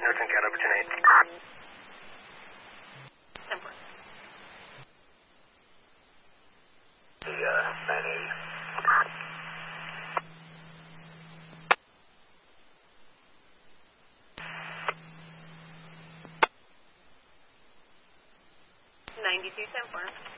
Northern Cat over 10-8. 10-4. The 980. $92.10-4.